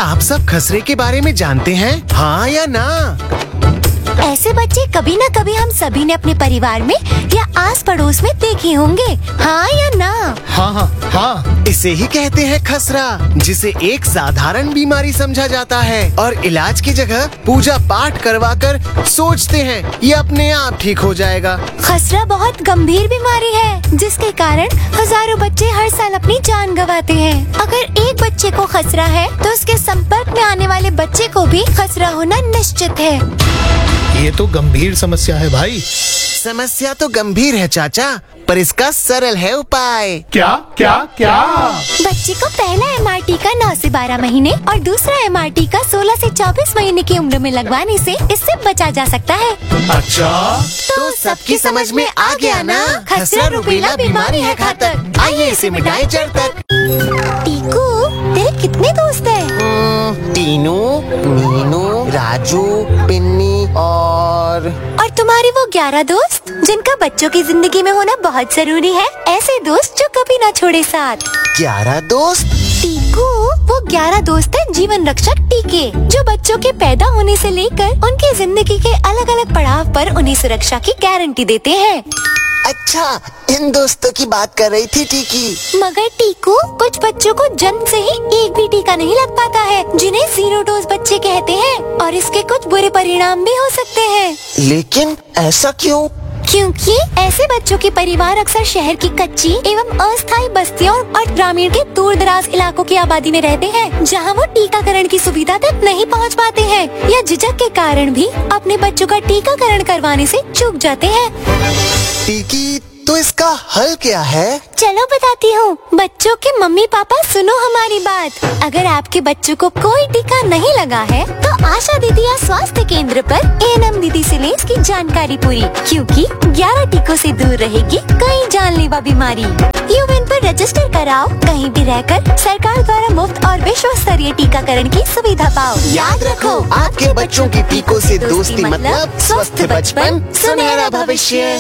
क्या आप सब खसरे के बारे में जानते हैं? हाँ या ना? ऐसे बच्चे कभी न कभी हम सभी ने अपने परिवार में या आस पड़ोस में देखे होंगे। हाँ या ना? हाँ, इसे ही कहते हैं खसरा, जिसे एक साधारण बीमारी समझा जाता है और इलाज की जगह पूजा पाठ करवाकर सोचते हैं ये अपने आप ठीक हो जाएगा। खसरा बहुत गंभीर बीमारी है जिसके कारण हजारों बच्चे हर साल अपनी जान गंवाते हैं। अगर एक बच्चे को खसरा है तो उसके संपर्क में आने वाले बच्चे को भी खसरा होना निश्चित है। ये तो गंभीर समस्या है भाई। समस्या तो गंभीर है चाचा, पर इसका सरल है उपाय। क्या? बच्चे को पहला MR टीका 9 से 12 महीने और दूसरा MR टीका 16 से 24 महीने की उम्र में लगवाने से इससे बचा जा सकता है। अच्छा, तो सबकी समझ में आ गया ना? खसरा रुबेला बीमारी है घातक, आइए इसे मिटाएं जड़ तक। टीकू, तेरे कितने दोस्त हैं? टीनू, मीनू, राजू, पिन्नी और तुम्हारे वो 11 दोस्त जिनका बच्चों की जिंदगी में होना बहुत जरूरी है। ऐसे दोस्त जो कभी ना छोड़े साथ। 11 दोस्त? टीकू, वो 11 दोस्त हैं जीवन रक्षक टीके, जो बच्चों के पैदा होने से लेकर उनकी जिंदगी के अलग अलग पड़ाव पर उन्हें सुरक्षा की गारंटी देते हैं। अच्छा, इन दोस्तों की बात कर रही थी टीकी। मगर टीकू, कुछ बच्चों को जन्म से ही एक भी टीका नहीं लग पाता है, जिन्हें 0 डोज बच्चे कहते हैं, और इसके कुछ बुरे परिणाम भी हो सकते हैं। लेकिन ऐसा क्यों? क्योंकि ऐसे बच्चों के परिवार अक्सर शहर की कच्ची एवं अस्थायी बस्तियों और ग्रामीण के दूर दराज इलाकों की आबादी में रहते हैं, जहां वो टीकाकरण की सुविधा तक नहीं पहुंच पाते हैं या झिझक के कारण भी अपने बच्चों का टीकाकरण करवाने से चूक जाते हैं। टीकी, तो इसका हल क्या है? चलो बताती हूँ। बच्चों के मम्मी पापा सुनो हमारी बात। अगर आपके बच्चों को कोई टीका नहीं लगा है तो आशा दीदी या स्वास्थ्य केंद्र पर ANM दीदी से लें इसकी जानकारी पूरी, क्योंकि 11 टीकों से दूर रहेगी कई जानलेवा बीमारी। यूएन पर रजिस्टर कराओ, कहीं भी रहकर सरकार द्वारा मुफ्त और विश्व स्तरीय टीकाकरण की सुविधा पाओ। याद रखो, आपके बच्चों की टीकों से दोस्ती मतलब स्वस्थ बचपन, सुनहरा भविष्य।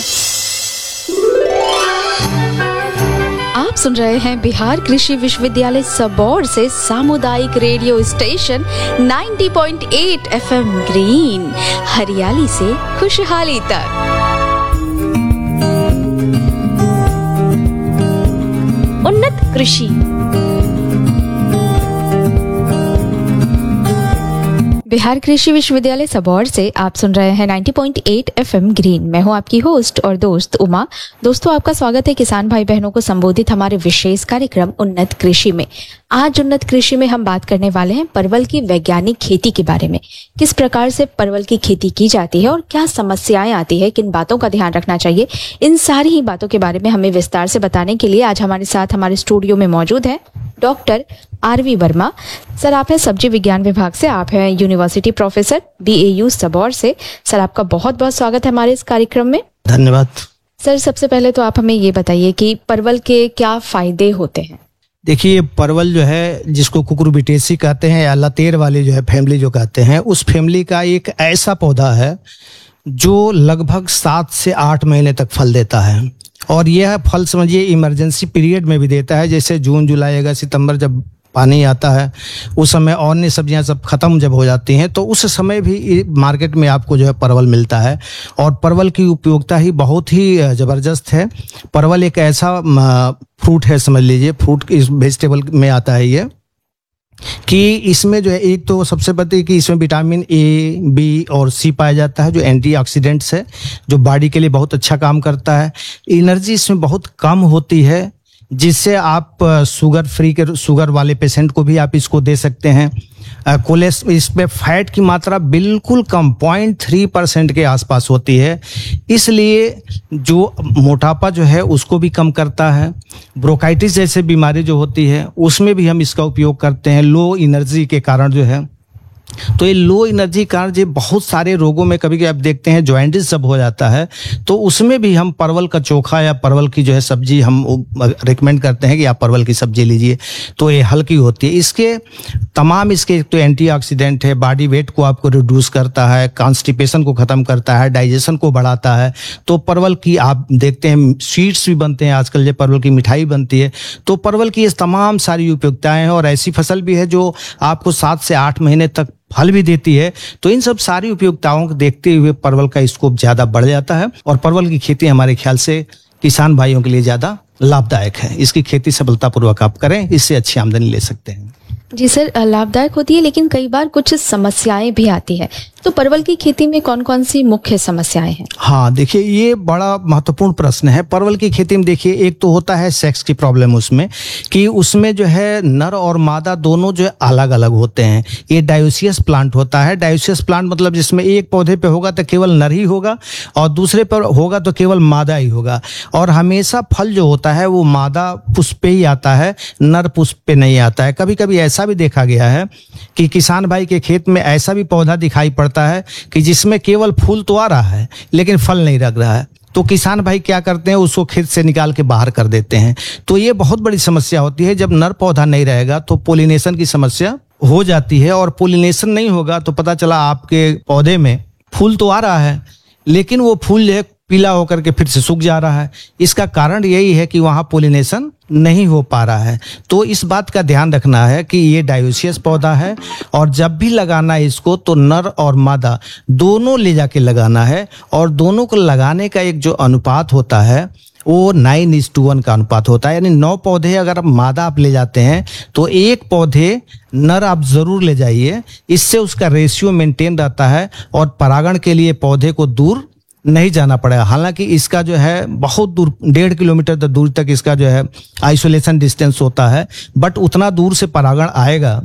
आप सुन रहे हैं बिहार कृषि विश्वविद्यालय सबौर से सामुदायिक रेडियो स्टेशन 90.8 FM ग्रीन, हरियाली से खुशहाली तक। उन्नत कृषि। बिहार कृषि विश्वविद्यालय सबौर से आप सुन रहे हैं 90.8 FM ग्रीन। मैं हूं आपकी होस्ट और दोस्त उमा। दोस्तों, आपका स्वागत है किसान भाई बहनों को संबोधित हमारे विशेष कार्यक्रम उन्नत कृषि में। आज उन्नत कृषि में हम बात करने वाले हैं परवल की वैज्ञानिक खेती के बारे में। किस प्रकार से परवल की खेती की जाती है और क्या समस्याएं आती है, किन बातों का ध्यान रखना चाहिए, इन सारी ही बातों के बारे में हमें विस्तार से बताने के लिए आज हमारे साथ हमारे स्टूडियो में मौजूद है डॉक्टर RV वर्मा। सर, आप हैं सब्जी विज्ञान विभाग से, आप हैं यूनिवर्सिटी प्रोफेसर BAU सबौर से। सर, आपका बहुत बहुत स्वागत है हमारे इस कार्यक्रम में। धन्यवाद। सर, सबसे पहले तो आप हमें ये बताइए कि परवल के क्या फायदे होते हैं। देखिए, परवल जो है जिसको कुकुरबिटेसी कहते हैं या लतेर वाली जो है फैमिली जो कहते हैं, उस फैमिली का एक ऐसा पौधा है जो लगभग 7 से 8 महीने तक फल देता है। और यह फल समझिए इमरजेंसी पीरियड में भी देता है, जैसे जून जुलाई अगस्त सितंबर जब पानी आता है उस समय अन्य सब्जियां सब खत्म जब हो जाती हैं तो उस समय भी मार्केट में आपको जो है परवल मिलता है। और परवल की उपयोगिता ही बहुत ही ज़बरदस्त है। परवल एक ऐसा फ्रूट है, समझ लीजिए फ्रूट इस वेजिटेबल में आता है ये, कि इसमें जो है एक तो सबसे पहले कि इसमें विटामिन A, B और C पाया जाता है जो एंटीऑक्सीडेंट्स है, जो बॉडी के लिए बहुत अच्छा काम करता है। एनर्जी इसमें बहुत कम होती है, जिससे आप शुगर फ्री के शुगर वाले पेशेंट को भी आप इसको दे सकते हैं। इसमें फैट की मात्रा बिल्कुल कम 0.3% के आसपास होती है, इसलिए जो मोटापा जो है उसको भी कम करता है। ब्रोंकाइटिस जैसे बीमारी जो होती है उसमें भी हम इसका उपयोग करते हैं, लो एनर्जी के कारण जो है। तो ये लो एनर्जी कारण जो बहुत सारे रोगों में कभी कभी आप देखते हैं जॉइंटिस जब हो जाता है तो उसमें भी हम परवल का चोखा या परवल की जो है सब्जी हम रिकमेंड करते हैं कि आप परवल की सब्जी लीजिए, तो ये हल्की होती है। इसके तमाम इसके एक तो एंटीऑक्सीडेंट है, बॉडी वेट को आपको रिड्यूस करता है, कॉन्स्टिपेशन को खत्म करता है, डाइजेशन को बढ़ाता है। तो परवल की आप देखते हैं स्वीट्स भी बनते हैं आजकल, जो परवल की मिठाई बनती है। तो परवल की ये तमाम सारी उपयोगिताएं हैं और ऐसी फसल भी है जो आपको 7 से 8 महीने तक फल भी देती है। तो इन सब सारी उपयोगिताओं को देखते हुए परवल का स्कोप ज्यादा बढ़ जाता है और परवल की खेती हमारे ख्याल से किसान भाइयों के लिए ज्यादा लाभदायक है। इसकी खेती सफलतापूर्वक आप करें, इससे अच्छी आमदनी ले सकते हैं। जी सर, लाभदायक होती है लेकिन कई बार कुछ समस्याएं भी आती है। तो परवल की खेती में कौन कौन सी मुख्य समस्याएं हैं? हाँ देखिए, ये बड़ा महत्वपूर्ण प्रश्न है। परवल की खेती में देखिए, एक तो होता है सेक्स की प्रॉब्लम उसमें, कि उसमें जो है नर और मादा दोनों जो है अलग अलग होते हैं। ये डायोसियस प्लांट होता है। डायोसियस प्लांट मतलब जिसमें एक पौधे पे होगा तो केवल नर ही होगा और दूसरे पर होगा तो केवल मादा ही होगा। और हमेशा फल जो होता है वो मादा पुष्प पे ही आता है, नर पुष्प पे नहीं आता है। कभी कभी ऐसा भी देखा गया है कि किसान भाई के खेत में ऐसा भी पौधा दिखाई पड़ता है कि जिसमें केवल फूल तो आ रहा है लेकिन फल नहीं लग रहा है। तो किसान भाई क्या करते हैं, उसको खेत से निकाल के बाहर कर देते हैं। तो ये बहुत बड़ी समस्या होती है। जब नर पौधा नहीं रहेगा तो पोलिनेशन की समस्या हो जाती है और पोलिनेशन नहीं होगा तो पता चला आपके पौधे में फूल तो आ रहा है लेकिन वो फूल जो है पीला होकर के फिर से सूख जा रहा है। इसका कारण यही है कि वहां पोलिनेशन नहीं हो पा रहा है। तो इस बात का ध्यान रखना है कि ये डायोसियस पौधा है और जब भी लगाना है इसको तो नर और मादा दोनों ले जाके लगाना है। और दोनों को लगाने का एक जो अनुपात होता है वो 9:1 का अनुपात होता है। यानी 9 पौधे अगर आप मादा आप ले जाते हैं तो 1 पौधे नर आप जरूर ले जाइए। इससे उसका रेशियो मेंटेन रहता है और परागण के लिए पौधे को दूर नहीं जाना पड़ेगा। हालांकि इसका जो है बहुत दूर 1.5 किलोमीटर दूर तक इसका जो है आइसोलेशन डिस्टेंस होता है, बट उतना दूर से परागण आएगा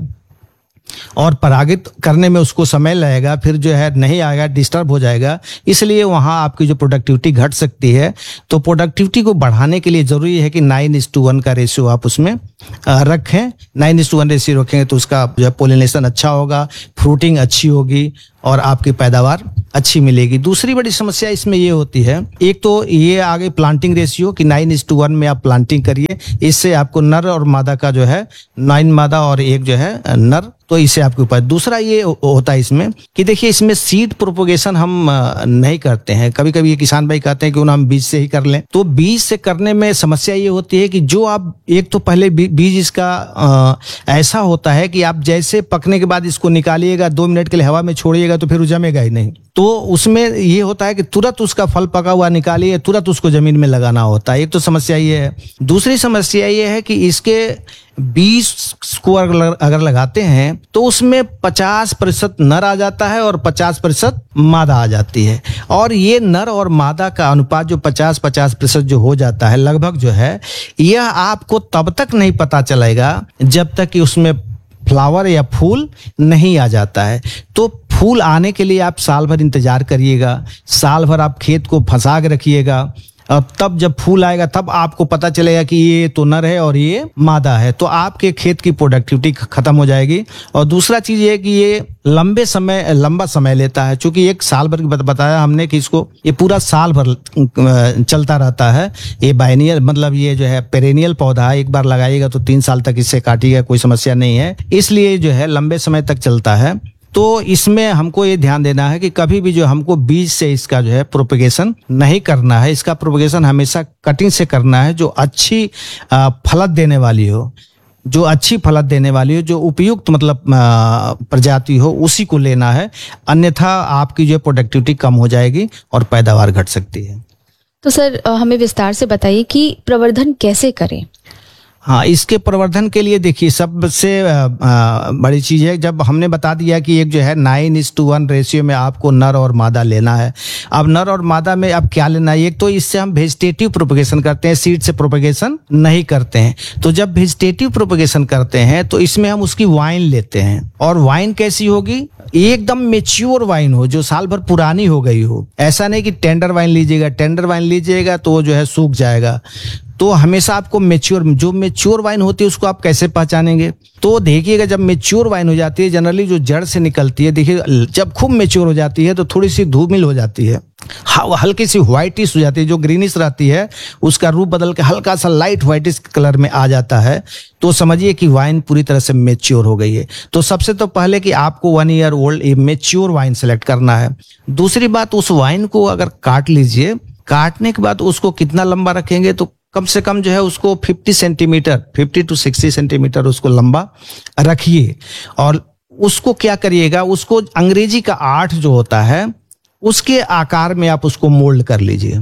और परागित करने में उसको समय लगेगा, फिर जो है नहीं आएगा, डिस्टर्ब हो जाएगा। इसलिए वहां आपकी जो प्रोडक्टिविटी घट सकती है। तो प्रोडक्टिविटी को बढ़ाने के लिए जरूरी है कि 9:1 का रेशियो आप उसमें रखें। 9:1 रेशियो रखेंगे तो उसका जो है पोलिनेशन अच्छा होगा, फ्रूटिंग अच्छी होगी और आपकी पैदावार अच्छी मिलेगी। दूसरी बड़ी समस्या इसमें ये होती है, एक तो ये आगे प्लांटिंग रेशियो कि 9:1 में आप प्लांटिंग करिए। इससे आपको नर और मादा का जो है 9 मादा और 1 जो है नर, तो इससे आपके ऊपर। दूसरा ये होता है इसमें कि देखिए इसमें सीड प्रोपोगेशन हम नहीं करते हैं। कभी कभी ये किसान भाई कहते हैं कि हम बीज से ही कर लें। तो बीज से करने में समस्या ये होती है कि जो आप एक तो पहले बीज इसका ऐसा होता है कि आप जैसे पकने के बाद इसको निकालिएगा 2 मिनट के लिए हवा में छोड़िएगा तो फिर वो जमेगा ही नहीं। तो उसमें ये होता है कि तुरंत उसका फल पका हुआ निकालिए, तुरंत उसको जमीन में लगाना होता है। एक तो समस्या ये है। दूसरी समस्या ये है कि इसके बीज को अगर लगाते हैं तो उसमें 50% नर आ जाता है और 50% मादा आ जाती है। और ये नर और मादा का अनुपात जो 50-50% जो हो जाता है लगभग जो है, यह आपको तब तक नहीं पता चलेगा जब तक कि उसमें फ्लावर या फूल नहीं आ जाता है। तो फूल आने के लिए आप साल भर इंतजार करिएगा, साल भर आप खेत को फंसा के रखिएगा। अब तब जब फूल आएगा तब आपको पता चलेगा कि ये तो नर है और ये मादा है। तो आपके खेत की प्रोडक्टिविटी खत्म हो जाएगी। और दूसरा चीज ये कि ये लंबा समय लेता है। चूंकि 1 साल भर बताया हमने कि इसको ये पूरा साल भर चलता रहता है। ये बाइनियल मतलब ये जो है पेरेनियल पौधा है, एक बार लगाइएगा तो 3 साल तक इससे काटिएगा, कोई समस्या नहीं है। इसलिए जो है लंबे समय तक चलता है। तो इसमें हमको ये ध्यान देना है कि कभी भी जो हमको बीज से इसका जो है प्रोपेगेशन नहीं करना है। इसका प्रोपेगेशन हमेशा कटिंग से करना है, जो अच्छी फलत देने वाली हो, जो अच्छी फलत देने वाली हो, जो उपयुक्त मतलब प्रजाति हो, उसी को लेना है। अन्यथा आपकी जो प्रोडक्टिविटी कम हो जाएगी और पैदावार घट सकती है। तो सर हमें विस्तार से बताइए कि प्रवर्धन कैसे करें? हाँ, इसके प्रवर्धन के लिए देखिए सबसे बड़ी चीज है, जब हमने बता दिया कि एक जो है 9:1 रेशियो में आपको नर और मादा लेना है। अब नर और मादा में अब क्या लेना है, एक तो इससे हम वेजिटेटिव प्रोपेगेशन करते हैं, सीड से प्रोपेगेशन नहीं करते हैं। तो जब वेजिटेटिव प्रोपेगेशन करते हैं तो इसमें हम उसकी वाइन लेते हैं। और वाइन कैसी होगी, एकदम मेच्योर वाइन हो, जो साल भर पुरानी हो गई हो। ऐसा नहीं कि टेंडर वाइन लीजिएगा, टेंडर वाइन लीजिएगा तो वो जो है सूख जाएगा। तो हमेशा आपको जो मेच्योर वाइन होती है उसको आप कैसे पहचानेंगे? तो देखिएगा, जब मेच्योर वाइन हो जाती है, जनरली जो जड़ से निकलती है, देखिए जब खूब मेच्योर हो जाती है तो थोड़ी सी धूमिल हो जाती है, हल्की सी व्हाइटिश हो जाती है, जो ग्रीनिश रहती है उसका रूप बदल के हल्का सा लाइट व्हाइटिश कलर में आ जाता है, तो समझिए कि वाइन पूरी तरह से मेच्योर हो गई है। तो सबसे तो पहले कि आपको 1 year old mature wine select करना है। दूसरी बात, उस वाइन को अगर काट लीजिए, काटने के बाद उसको कितना लंबा रखेंगे, तो कम से कम जो है उसको 50 to 60 सेंटीमीटर उसको लंबा रखिए। और उसको क्या करिएगा, उसको अंग्रेजी का 8 जो होता है उसके आकार में आप उसको मोल्ड कर लीजिए,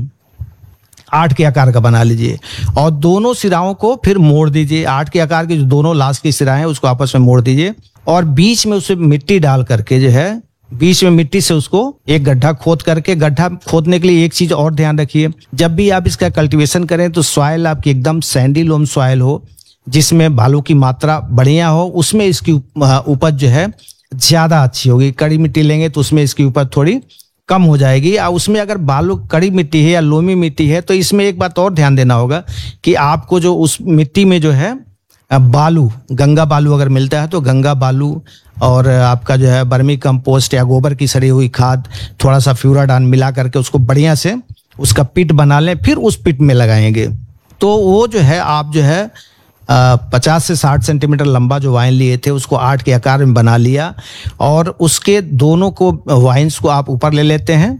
8 के आकार का बना लीजिए और दोनों सिराओं को फिर मोड़ दीजिए। 8 के आकार की जो दोनों लास्ट की सिराएं हैं उसको आपस में मोड़ दीजिए और बीच में उसे मिट्टी डाल करके जो है, बीच में मिट्टी से उसको एक गड्ढा खोद करके, गड्ढा खोदने के लिए एक चीज और ध्यान रखिए, जब भी आप इसका कल्टीवेशन करें तो सॉइल आपकी एकदम सैंडी लोम सॉइल हो, जिसमें बालू की मात्रा बढ़िया हो, उसमें इसकी उपज जो है ज्यादा अच्छी होगी। कड़ी मिट्टी लेंगे तो उसमें इसकी उपज थोड़ी कम हो जाएगी। और उसमें अगर बालू कड़ी मिट्टी है या लोमी मिट्टी है तो इसमें एक बात और ध्यान देना होगा कि आपको जो उस मिट्टी में जो है बालू, गंगा बालू अगर मिलता है तो गंगा बालू और आपका जो है बर्मी कंपोस्ट या गोबर की सड़ी हुई खाद, थोड़ा सा फ्यूराडान मिला करके उसको बढ़िया से उसका पिट बना लें, फिर उस पिट में लगाएंगे तो वो जो है आप जो है 50 से 60 सेंटीमीटर लंबा जो वाइन लिए थे उसको 8 के आकार में बना लिया और उसके दोनों को वाइन्स को आप ऊपर ले लेते हैं,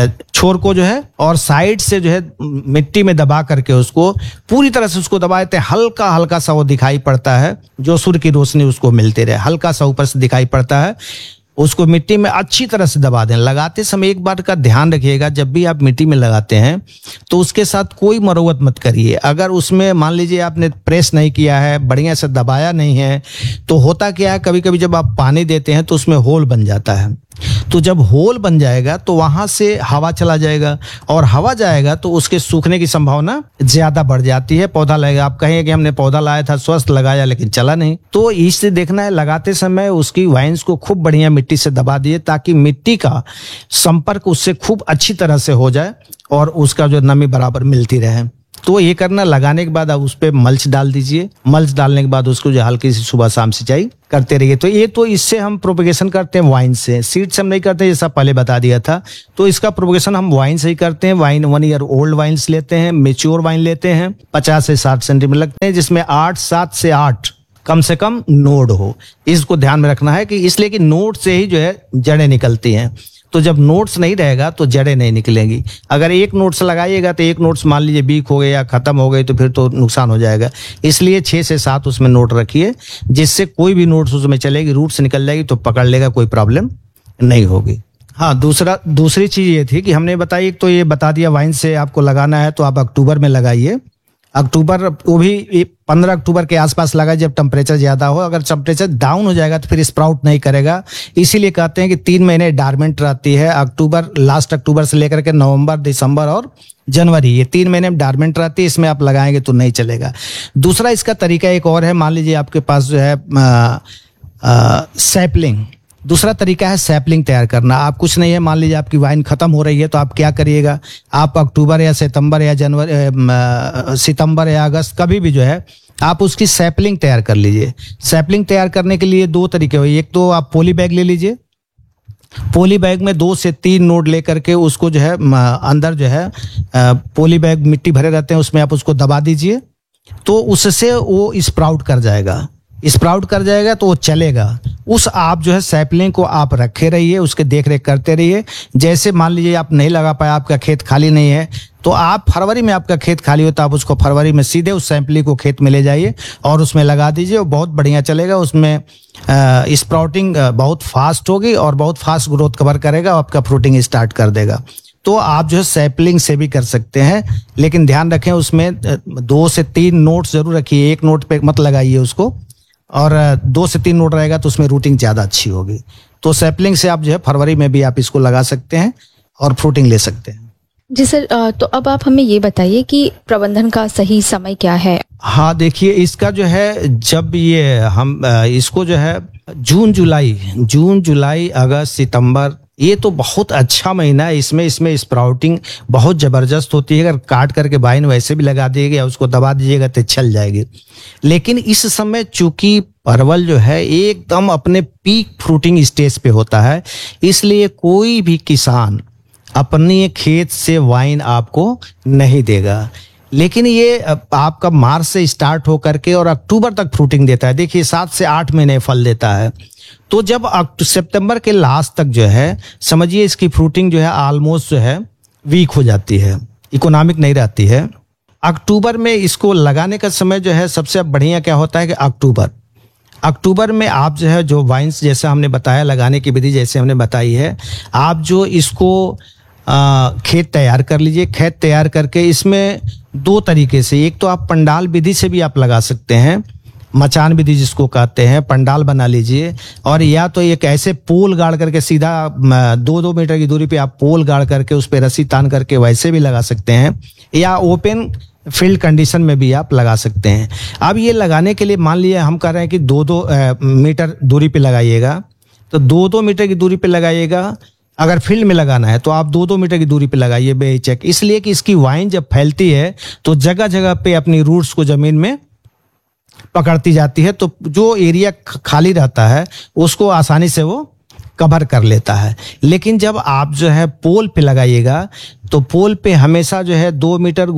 छोर को जो है, और साइड से जो है मिट्टी में दबा करके उसको पूरी तरह से उसको दबा देते हैं। हल्का हल्का सा वो दिखाई पड़ता है, जो सूर्य की रोशनी उसको मिलती रहे, हल्का सा ऊपर से दिखाई पड़ता है, उसको मिट्टी में अच्छी तरह से दबा दें। लगाते समय एक बात का ध्यान रखिएगा, जब भी आप मिट्टी में लगाते हैं तो उसके साथ कोई मरम्मत मत करिए। अगर उसमें मान लीजिए आपने प्रेस नहीं किया है, बढ़िया से दबाया नहीं है, तो होता क्या है, कभी कभी जब आप पानी देते हैं तो उसमें होल बन जाता है। तो जब होल बन जाएगा तो वहां से हवा चला जाएगा और हवा जाएगा तो उसके सूखने की संभावना ज्यादा बढ़ जाती है। पौधा लगेगा, आप कहेंगे कि हमने पौधा लाया था, स्वस्थ लगाया लेकिन चला नहीं। तो इससे देखना है, लगाते समय उसकी वाइन्स को खूब बढ़िया मिट्टी से दबा दिए ताकि मिट्टी का संपर्क उससे खूब अच्छी तरह से हो जाए और उसका जो नमी बराबर मिलती रहे। तो ये करना, लगाने के बाद आप उस पर मल्च डाल दीजिए। मल्च डालने के बाद उसको जो हल्की सी सुबह शाम सिंचाई करते रहिए। तो ये तो इससे हम प्रोपेगेशन करते हैं वाइन से, सीड से हम नहीं करते, जैसा पहले बता दिया था। तो इसका प्रोपेगेशन हम वाइन से ही करते हैं। वाइन 1 ईयर ओल्ड वाइन्स लेते हैं, मेच्योर वाइन लेते हैं, 50 से 60 सेंटीमीटर लगते हैं, जिसमें 7 से 8 कम से कम नोड हो। इसको ध्यान में रखना है कि इसलिए कि नोड से ही जो है जड़ें निकलती हैं। तो जब नोट्स नहीं रहेगा तो जड़ें नहीं निकलेंगी। अगर एक नोट्स लगाइएगा तो एक नोट्स मान लीजिए वीक हो गए या खत्म हो गए तो फिर तो नुकसान हो जाएगा। इसलिए 6 से 7 उसमें नोट रखिए, जिससे कोई भी नोट्स उसमें चलेगी, रूट से निकल जाएगी तो पकड़ लेगा, कोई प्रॉब्लम नहीं होगी। हाँ, दूसरी चीज ये थी कि हमने बताई, तो ये बता दिया वाइन से आपको लगाना है तो आप अक्टूबर में लगाइए। अक्टूबर, वो भी 15 अक्टूबर के आसपास लगाए जब टेम्परेचर ज्यादा हो। अगर टेम्परेचर डाउन हो जाएगा तो फिर स्प्राउट नहीं करेगा। इसीलिए कहते हैं कि 3 महीने डार्मेंट रहती है। अक्टूबर, लास्ट अक्टूबर से लेकर के नवंबर, दिसंबर और जनवरी, ये 3 महीने में डार्मेंट रहती है। इसमें आप लगाएंगे तो नहीं चलेगा। दूसरा इसका तरीका एक और है, मान लीजिए आपके पास जो है सैपलिंग, दूसरा तरीका है सैपलिंग तैयार करना। आप कुछ नहीं है, मान लीजिए आपकी वाइन खत्म हो रही है तो आप क्या करिएगा, आप अक्टूबर या सितंबर या सितंबर या अगस्त, कभी भी जो है आप उसकी सैपलिंग तैयार कर लीजिए। सैपलिंग तैयार करने के लिए 2 तरीके हुए। एक तो आप पॉली बैग ले लीजिए, पॉली बैग में 2 से 3 नोड लेकर के उसको जो है अंदर जो है पॉली बैग मिट्टी भरे रहते हैं, उसमें आप उसको दबा दीजिए तो उससे वो स्प्राउट कर जाएगा। स्प्राउट कर जाएगा तो वो चलेगा। उस आप जो है सैपलिंग को आप रखे रहिए, उसके देख रेख करते रहिए। जैसे मान लीजिए आप नहीं लगा पाया, आपका खेत खाली नहीं है, तो आप फरवरी में, आपका खेत खाली होता है, आप उसको फरवरी में सीधे उस सैंपलिंग को खेत में ले जाइए और उसमें लगा दीजिए। वो बहुत बढ़िया चलेगा। उसमें स्प्राउटिंग बहुत फास्ट होगी और बहुत फास्ट ग्रोथ कवर करेगा, आपका फ्रूटिंग स्टार्ट कर देगा। तो आप जो है सैपलिंग से भी कर सकते हैं, लेकिन ध्यान रखें उसमें 2 से 3 नोट्स जरूर रखिए। एक नोट पे मत लगाइए उसको, और 2 से 3 नोट रहेगा तो उसमें रूटिंग ज्यादा अच्छी होगी। तो सैपलिंग से आप जो है फरवरी में भी आप इसको लगा सकते हैं और फ्रूटिंग ले सकते हैं। जी सर, तो अब आप हमें ये बताइए कि प्रबंधन का सही समय क्या है? हाँ, देखिए इसका जो है, जब ये हम इसको जो है जून जुलाई, अगस्त, सितंबर ये तो बहुत अच्छा महीना है। इसमें स्प्राउटिंग बहुत ज़बरदस्त होती है। अगर काट करके वाइन वैसे भी लगा दीजिएगा, उसको दबा दीजिएगा तो चल जाएगी। लेकिन इस समय चूंकि परवल जो है एकदम अपने पीक फ्रूटिंग स्टेज पे होता है, इसलिए कोई भी किसान अपने खेत से वाइन आपको नहीं देगा। लेकिन ये आपका मार्च से स्टार्ट होकर के और अक्टूबर तक फ्रूटिंग देता है। देखिए 7 से 8 महीने फल देता है। तो जब सितंबर के लास्ट तक जो है समझिए इसकी फ्रूटिंग जो है ऑलमोस्ट जो है वीक हो जाती है, इकोनॉमिक नहीं रहती है। अक्टूबर में इसको लगाने का समय जो है सबसे बढ़िया क्या होता है कि अक्टूबर में आप जो है जो वाइन्स जैसे हमने बताया लगाने की विधि जैसे हमने बताई है, आप जो इसको खेत तैयार कर लीजिए। खेत तैयार करके इसमें 2 तरीके से, एक तो आप पंडाल विधि से भी आप लगा सकते हैं, मचान विधि जिसको कहते हैं, पंडाल बना लीजिए। और या तो एक ऐसे पोल गाड़ करके सीधा 2-2 मीटर की दूरी पे आप पोल गाड़ करके उस पर रस्सी तान करके वैसे भी लगा सकते हैं, या ओपन फील्ड कंडीशन में भी आप लगा सकते हैं। अब ये लगाने के लिए मान लिया हम कह रहे हैं कि 2-2 मीटर दूरी पे लगाइएगा, तो 2-2 मीटर की दूरी पे लगाइएगा। अगर फील्ड में लगाना है तो आप 2-2 मीटर की दूरी पे लगाइए बेहिचक, इसलिए कि इसकी वाइन जब फैलती है तो जगह जगह पे अपनी रूट्स को जमीन में पकड़ती जाती है, तो जो एरिया खाली रहता है उसको आसानी से वो कवर कर लेता है। लेकिन जब आप जो है पोल पे लगाइएगा तो पोल पे हमेशा जो है 2 मीटर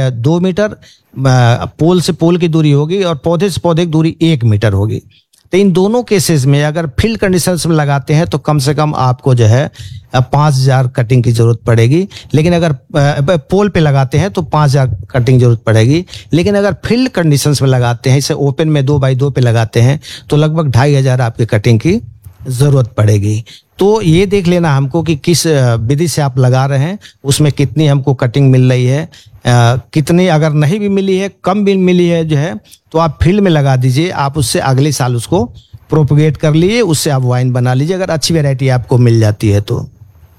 पोल से पोल की दूरी होगी और पौधे से पौधे की दूरी 1 मीटर होगी। तो इन दोनों केसेस में अगर फील्ड कंडीशंस में लगाते हैं तो कम से कम आपको जो है 5000 कटिंग की जरूरत पड़ेगी। लेकिन अगर पोल पे लगाते हैं तो 5000 कटिंग जरूरत पड़ेगी। लेकिन अगर फील्ड कंडीशंस में लगाते हैं, इसे ओपन में 2x2 पे लगाते हैं, तो लगभग 2500 आपकी कटिंग की जरूरत पड़ेगी। तो ये देख लेना हमको कि किस विधि से आप लगा रहे हैं, उसमें कितनी हमको कटिंग मिल रही है, कितनी अगर नहीं भी मिली है, कम भी मिली है जो है, तो आप फील्ड में लगा दीजिए। आप उससे अगले साल उसको प्रोपगेट कर लीजिए, उससे आप वाइन बना लीजिए अगर अच्छी वैरायटी आपको मिल जाती है तो।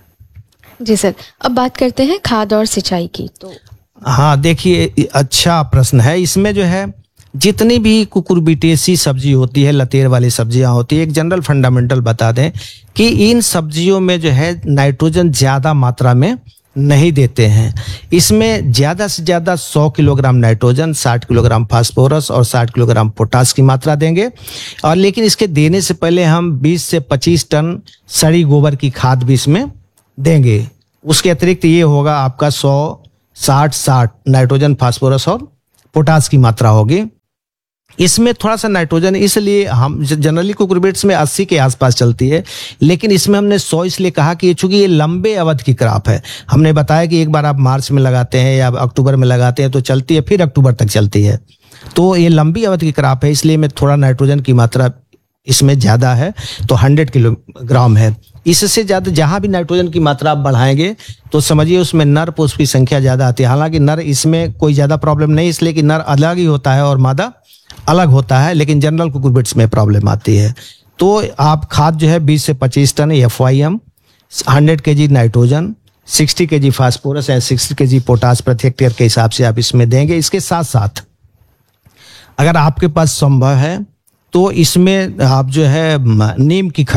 जी सर, अब बात करते हैं खाद और सिंचाई की। तो हाँ देखिए, अच्छा प्रश्न है। इसमें जो है जितनी भी कुकुरबिटेसी सब्जी होती है, लतेर वाली सब्जियां होती है, एक जनरल फंडामेंटल बता दें कि इन सब्जियों में जो है नाइट्रोजन ज़्यादा मात्रा में नहीं देते हैं। इसमें ज़्यादा से ज़्यादा 100 किलोग्राम नाइट्रोजन, 60 किलोग्राम फास्फोरस और 60 किलोग्राम पोटास की मात्रा देंगे। और लेकिन इसके देने से पहले हम 20 से 25 टन सड़ी गोबर की खाद भी इसमें देंगे। उसके अतिरिक्त ये होगा आपका 100-60-60 नाइट्रोजन, फास्फोरस और पोटास की मात्रा होगी। इसमें थोड़ा सा नाइट्रोजन, इसलिए हम जनरली कुकुरबिट्स में 80 के आसपास चलती है, लेकिन इसमें हमने 100 इसलिए कहा कि चूंकि ये लंबे अवधि की क्रॉप है। हमने बताया कि एक बार आप मार्च में लगाते हैं या अक्टूबर में लगाते हैं तो चलती है, फिर अक्टूबर तक चलती है। तो ये लंबी अवधि की क्रॉप है, इसलिए में थोड़ा नाइट्रोजन की मात्रा इसमें ज़्यादा है, तो 100 किलोग्राम है। इससे ज़्यादा जहाँ भी नाइट्रोजन की मात्रा आप बढ़ाएंगे तो समझिए उसमें नर पुष्प की संख्या ज़्यादा आती है। हालांकि नर इसमें कोई ज़्यादा प्रॉब्लम नहीं, इसलिए कि नर अलग ही होता है और मादा अलग होता है, लेकिन जनरल कुकुरबिट्स में प्रॉब्लम आती है। तो आप खाद जो है 20 से 25 ton FYM, 100 kg nitrogen, 60 kg phosphorus या 60 kg पोटास प्रति हेक्टेयर के हिसाब से आप इसमें देंगे। इसके साथ साथ अगर आपके पास संभव है तो इसमें आप जो है नीम की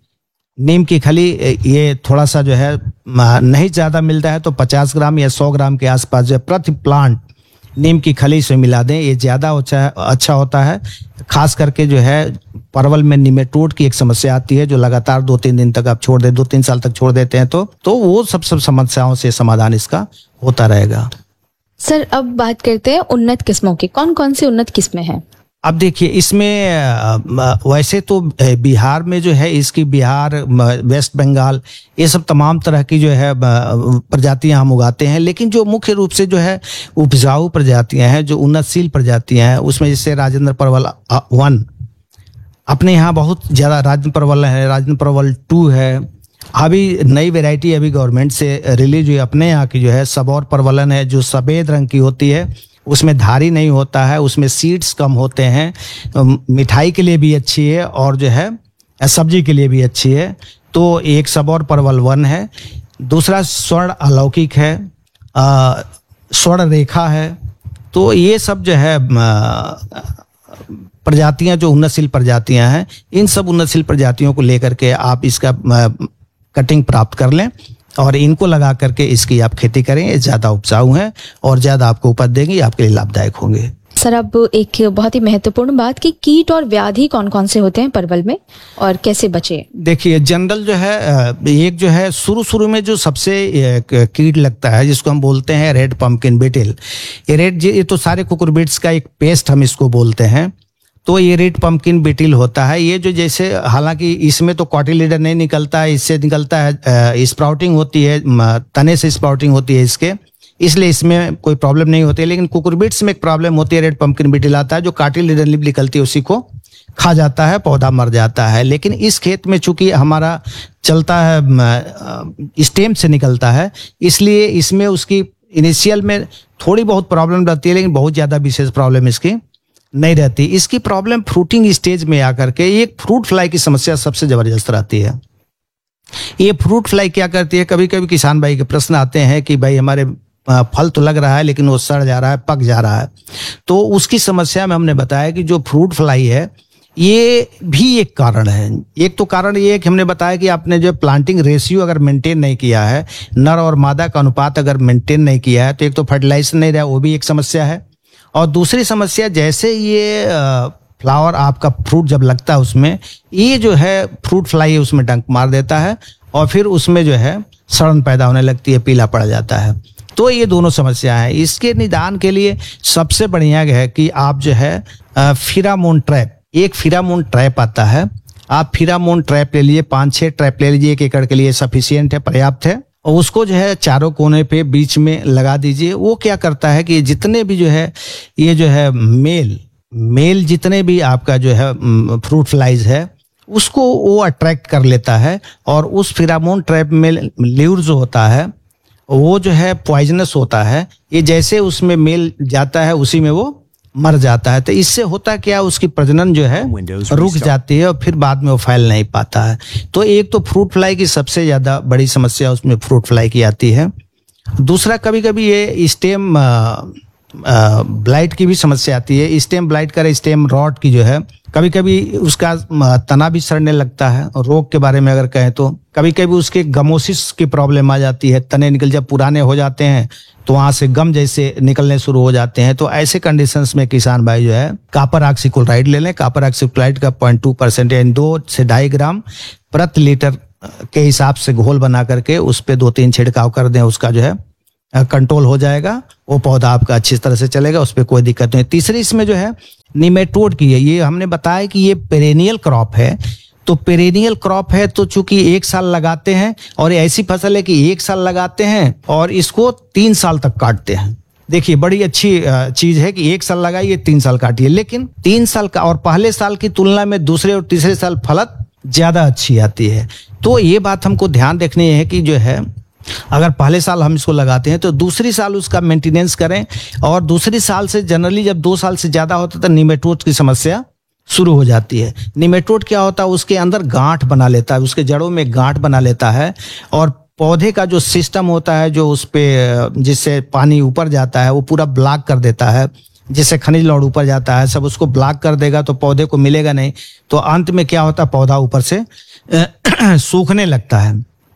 खली ये थोड़ा सा जो है नहीं ज़्यादा मिलता है तो 50 ग्राम या 100 ग्राम के आसपास जो है प्रति प्लांट नीम की खली से मिला दें। ये ज़्यादा अच्छा होता है। खास करके जो है परवल में निमेटोड की एक समस्या आती है जो लगातार 2-3 दिन तक आप छोड़ दे, 2-3 साल तक छोड़ देते हैं तो वो सब समस्याओं से समाधान इसका होता रहेगा। सर, अब बात करते हैं उन्नत किस्मों की। कौन कौन सी उन्नत किस्में हैं? अब देखिए, इसमें वैसे तो बिहार में जो है इसकी बिहार, वेस्ट बंगाल, ये सब तमाम तरह की जो है प्रजातियां हम उगाते हैं। लेकिन जो मुख्य रूप से जो है उपजाऊ प्रजातियां हैं, जो उन्नतशील प्रजातियां हैं, उसमें जैसे राजेंद्र परवल 1 अपने यहाँ बहुत ज़्यादा, राजेंद्र परवल है, राजेंद्र परवल 2 है। अभी नई वैरायटी अभी गवर्नमेंट से रिलीज हुई अपने यहाँ की जो है सबौर परवलन है, जो सफ़ेद रंग की होती है, उसमें धारी नहीं होता है, उसमें सीड्स कम होते हैं, मिठाई के लिए भी अच्छी है और जो है सब्जी के लिए भी अच्छी है। तो एक सबौर परवल 1 है। दूसरा स्वर्ण अलौकिक है, स्वर्ण रेखा है। तो ये सब जो है प्रजातियां जो उन्नतशील प्रजातियां हैं, इन सब उन्नतशील प्रजातियों को लेकर के आप इसका कटिंग प्राप्त कर लें और इनको लगा करके इसकी आप खेती करें। ये ज़्यादा उपजाऊ हैं और ज़्यादा आपको उपज देंगी, आपके लिए लाभदायक होंगे। सर, अब एक बहुत ही महत्वपूर्ण बात कि कीट और व्याधि कौन कौन से होते हैं परवल में और कैसे बचे? देखिए, जनरल जो है एक जो है शुरू में जो सबसे कीट लगता है जिसको हम बोलते हैं रेड पम्पकिन बीटल। ये तो सारे कुकुरबिट्स का एक पेस्ट हम इसको बोलते हैं। तो ये रेड पम्पकिन बीटल होता है। ये जो जैसे, हालांकि इसमें तो कॉटिलीडर नहीं निकलता है, इससे निकलता है स्प्राउटिंग होती है, तने से स्प्राउटिंग होती है इसके, इसलिए इसमें कोई प्रॉब्लम नहीं होती है। लेकिन कुकुरबिट्स में एक प्रॉब्लम होती है, रेड पम्पकिन बीटल आता है जो कार्टिलेडन लिप निकलती है उसी को खा जाता है, पौधा मर जाता है। लेकिन इस खेत में चूंकि हमारा चलता है स्टेम से निकलता है, इसलिए इसमें उसकी इनिशियल में थोड़ी बहुत प्रॉब्लम रहती है, लेकिन बहुत ज़्यादा विशेष प्रॉब्लम इसकी नहीं रहती। इसकी प्रॉब्लम फ्रूटिंग स्टेज में आकर के एक फ्रूट फ्लाई की समस्या सबसे जबरदस्त रहती है। ये फ्रूट फ्लाई क्या करती है, कभी कभी किसान भाई के प्रश्न आते हैं कि भाई हमारे फल तो लग रहा है लेकिन वो सड़ जा रहा है, पक जा रहा है। तो उसकी समस्या में हमने बताया कि जो फ्रूट फ्लाई है ये भी एक कारण है। एक तो कारण ये है कि हमने बताया कि आपने जो प्लांटिंग रेशियो अगर मेंटेन नहीं किया है, नर और मादा का अनुपात अगर मेंटेन नहीं किया है, तो एक तो फर्टिलाइजेशन नहीं रहा, वो भी एक समस्या है। और दूसरी समस्या, जैसे ये फ्लावर आपका फ्रूट जब लगता है उसमें ये जो है फ्रूट फ्लाई उसमें डंक मार देता है और फिर उसमें जो है सड़न पैदा होने लगती है, पीला पड़ जाता है। तो ये दोनों समस्या है। इसके निदान के लिए सबसे बढ़िया है कि आप जो है फिरामोन ट्रैप, एक फिरामोन ट्रैप आता है, आप फिरामोन ट्रैप ले लीजिए, 5-6 ट्रैप ले लीजिए, 1 एकड़ के लिए सफिशियंट है, पर्याप्त है। और उसको जो है चारों कोने पे बीच में लगा दीजिए। वो क्या करता है कि जितने भी जो है ये जो है मेल जितने भी आपका जो है फ्रूट फ्लाइज है उसको वो अट्रैक्ट कर लेता है और उस फिरामोन ट्रैप में ल्यूर जो होता है वो जो है पॉइजनस होता है। ये जैसे उसमें मेल जाता है उसी में वो मर जाता है। तो इससे होता क्या, उसकी प्रजनन जो है रुक जाती है और फिर बाद में वो फैल नहीं पाता है। तो एक तो फ्रूट फ्लाई की सबसे ज्यादा बड़ी समस्या उसमें फ्रूट फ्लाई की आती है। दूसरा, कभी कभी ये स्टेम ब्लाइट की भी समस्या आती है। स्टेम ब्लाइट कर स्टेम रॉट की जो है कभी कभी उसका तना भी सड़ने लगता है। और रोग के बारे में अगर कहें तो कभी कभी उसके गमोसिस की प्रॉब्लम आ जाती है, तने निकल जब पुराने हो जाते हैं तो वहां से गम जैसे निकलने शुरू हो जाते हैं। तो ऐसे कंडीशंस में किसान भाई जो है कॉपर ऑक्सीक्लोराइड ले लें। कॉपर ऑक्सीक्लोराइड का 0.2% यानी 2 से 2.5 ग्राम प्रति लीटर के हिसाब से घोल बना करके उस पे 2-3 छिड़काव कर दें, उसका जो है कंट्रोल हो जाएगा, वो पौधा आपका अच्छी तरह से चलेगा, उस पर कोई दिक्कत नहीं। तीसरी इसमें जो है निमेटोड की है। ये हमने बताया कि ये पेरेनियल क्रॉप है। तो पेरेनियल क्रॉप है तो चूंकि 1 साल लगाते हैं और ऐसी फसल है कि 1 साल लगाते हैं और इसको 3 साल तक काटते हैं। देखिए, बड़ी अच्छी चीज है कि 1 साल लगाइए, 3 साल काटिए। लेकिन 3 साल का और पहले साल की तुलना में दूसरे और तीसरे साल फलत ज्यादा अच्छी आती है। तो ये बात हमको ध्यान रखनी है कि जो है अगर पहले साल हम इसको लगाते हैं तो दूसरी साल उसका मेंटेनेंस करें। और दूसरी साल से जनरली जब 2 साल से ज्यादा होता है तो निमेटोड की समस्या शुरू हो जाती है। निमेटोड क्या होता है, उसके अंदर गांठ बना लेता है, उसके जड़ों में गांठ बना लेता है और पौधे का जो सिस्टम होता है जो उस पे जिससे पानी ऊपर जाता है वो पूरा ब्लॉक कर देता है। जिससे खनिज लौड़ ऊपर जाता है सब उसको ब्लॉक कर देगा तो पौधे को मिलेगा नहीं। तो अंत में क्या होता है, पौधा ऊपर से सूखने लगता है।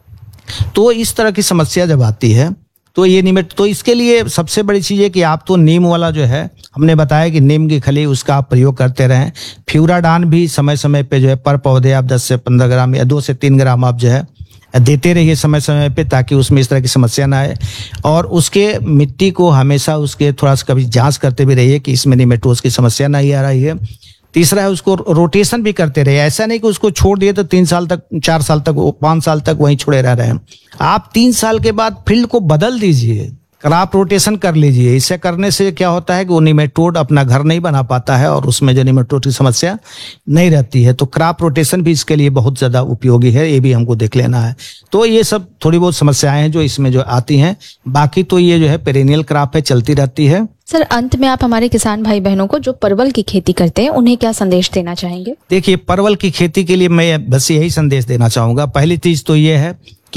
तो इस तरह की समस्या जब आती है तो ये तो इसके लिए सबसे बड़ी चीज है कि आप तो नीम वाला जो है हमने बताया कि नीम की खली उसका आप प्रयोग करते रहें। फ्यूराडान भी समय समय पे जो है पर पौधे आप 10 से 15 ग्राम या 2 से 3 ग्राम आप जो है देते रहिए समय समय पे, ताकि उसमें इस तरह की समस्या ना आए। और उसके मिट्टी को हमेशा उसके थोड़ा सा कभी जांच करते भी रहिए कि इसमें निमेटोड्स की समस्या नहीं आ रही है। तीसरा है उसको रोटेशन भी करते रहिए। ऐसा नहीं कि उसको छोड़ दिए तो 3 साल तक, 4 साल तक, 5 साल तक वहीं छुड़े रह रहे हैं। आप 3 साल के बाद फील्ड को बदल दीजिए, क्रॉप रोटेशन कर लीजिए। इससे करने से क्या होता है कि वो निमेटोड अपना घर नहीं बना पाता है और उसमें जो निमेटोड की समस्या नहीं रहती है। तो क्रॉप रोटेशन भी इसके लिए बहुत ज्यादा उपयोगी है, ये भी हमको देख लेना है। तो ये सब थोड़ी बहुत समस्याएं हैं जो इसमें जो आती हैं। बाकी तो ये जो है पेरेनियल क्रॉप है, चलती रहती है। सर, अंत में आप हमारे किसान भाई बहनों को जो परवल की खेती करते हैं उन्हें क्या संदेश देना चाहेंगे? देखिए, परवल की खेती के लिए मैं बस यही संदेश देना चाहूंगा। पहली चीज तो ये है कि ये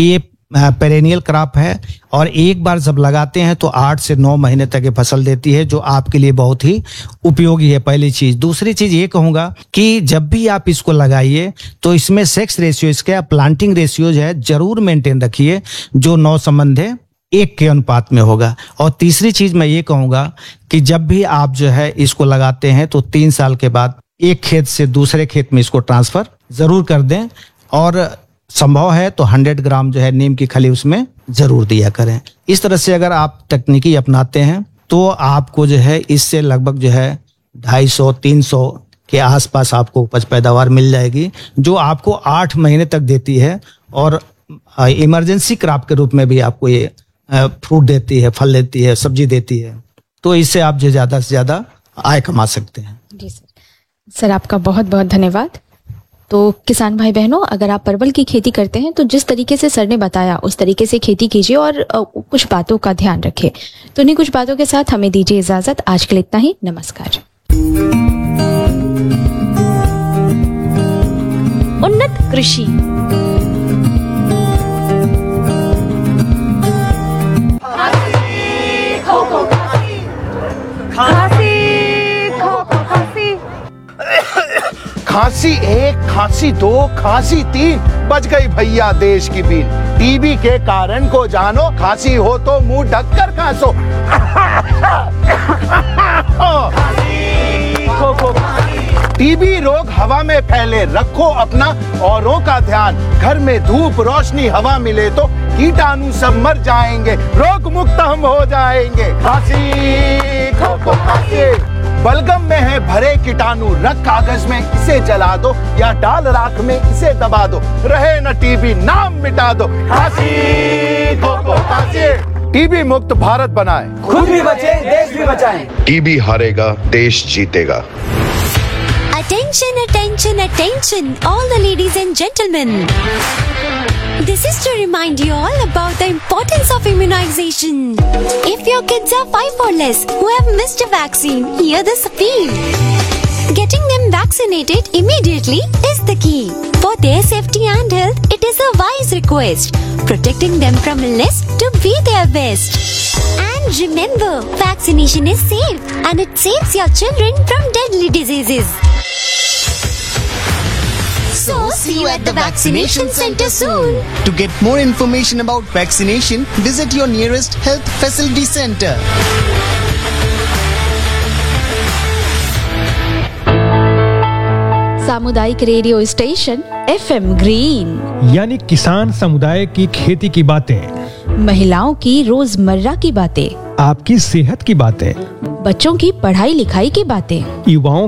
पेरेनियल क्रॉप है और एक बार जब लगाते हैं तो 8 से 9 महीने तक ये फसल देती है, जो आपके लिए बहुत ही उपयोगी है, पहली चीज। दूसरी चीज ये कहूंगा कि जब भी आप इसको लगाइए तो इसमें सेक्स रेशियो, इसका प्लांटिंग रेशियो जो है जरूर मेंटेन रखिए, जो 9 संबंधे 1 के अनुपात में होगा। और तीसरी चीज मैं ये कहूंगा कि जब भी आप जो है इसको लगाते हैं तो 3 साल के बाद एक खेत से दूसरे खेत में इसको ट्रांसफर जरूर कर दें, और संभव है तो 100 ग्राम जो है नीम की खली उसमें जरूर दिया करें। इस तरह से अगर आप तकनीकी अपनाते हैं तो आपको जो है इससे लगभग जो है 250-300 के आसपास आपको उपज पैदावार मिल जाएगी, जो आपको 8 महीने तक देती है और इमरजेंसी क्रॉप के रूप में भी आपको ये फ्रूट देती है, फल देती है, सब्जी देती है। तो इससे आप जो ज्यादा से ज्यादा आय कमा सकते हैं। जी सर, आपका बहुत बहुत धन्यवाद। तो किसान भाई बहनों, अगर आप परवल की खेती करते हैं तो जिस तरीके से सर ने बताया उस तरीके से खेती कीजिए और कुछ बातों का ध्यान रखें। तो इन्हीं कुछ बातों के साथ हमें दीजिए इजाजत। आज के लिए इतना ही। नमस्कार। उन्नत कृषि। खांसी 1, खांसी 2, खांसी 3, बच गई भैया देश की बीन। टीबी के कारण को जानो, खांसी हो तो मुंह ढककर खांसो। टीबी रोग हवा में फैले, रखो अपना औरों का ध्यान। घर में धूप रोशनी हवा मिले तो कीटाणु सब मर जाएंगे, रोग मुक्त हम हो जाएंगे। खांसी खो खांसी। बलगम में है भरे कीटाणु, रख कागज में इसे जला दो या डाल राख में इसे दबा दो, रहे न टीबी नाम मिटा दो। खांसी खो खांसी। टीबी मुक्त भारत बनाएं, खुद भी बचे देश भी बचाएं। टीबी हारेगा देश जीतेगा। Attention, attention, attention, all the ladies and gentlemen. This is to remind you all about the importance of immunization. If your kids are 5 or less who have missed a vaccine, hear this appeal. Getting them vaccinated immediately is the key. For their safety and health, it is a wise request. Protecting them from illness to be their best. And remember, vaccination is safe and it saves your children from deadly diseases. So, see you at the vaccination center soon. To get more information about vaccination, visit your nearest health facility center. सामुदायिक radio station FM green, यानी किसान समुदाय की खेती की बातें, महिलाओं की रोजमर्रा की बातें, आपकी सेहत की बातें, बच्चों की पढ़ाई लिखाई की बातें, युवाओं